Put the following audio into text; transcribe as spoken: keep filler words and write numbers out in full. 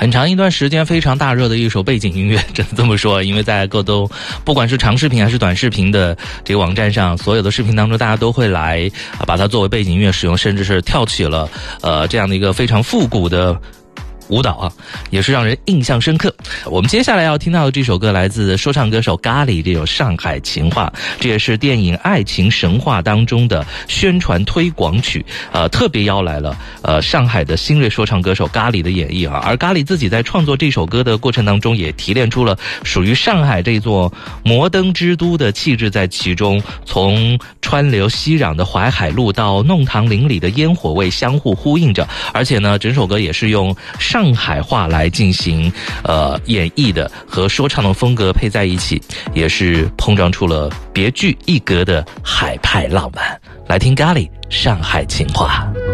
很长一段时间非常大热的一首背景音乐，只能这么说，因为在各都不管是长视频还是短视频的这个网站上，所有的视频当中，大家都会来啊把它作为背景音乐使用，甚至是跳起了呃这样的一个非常复古的舞蹈啊，也是让人印象深刻。我们接下来要听到的这首歌来自说唱歌手咖喱，这首《上海情话》，这也是电影《爱情神话》当中的宣传推广曲，呃，特别邀来了呃上海的新锐说唱歌手咖喱的演绎啊。而咖喱自己在创作这首歌的过程当中，也提炼出了属于上海这座摩登之都的气质在其中，从川流熙攘的淮海路到弄堂林里的烟火味相互呼应着，而且呢，整首歌也是用上海话来进行呃演绎的，和说唱的风格配在一起，也是碰撞出了别具一格的海派浪漫。来听咖喱《上海情话》。